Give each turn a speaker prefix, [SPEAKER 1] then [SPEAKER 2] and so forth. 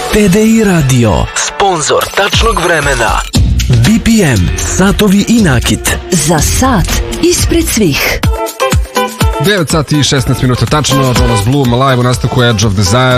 [SPEAKER 1] TDI Radio, sponzor tačnog vremena. BPM, satovi i nakit.
[SPEAKER 2] Za sat ispred svih.
[SPEAKER 3] 9 sati i 16 minuta tačno, Jonas Blum live u nastavku Edge of Desire.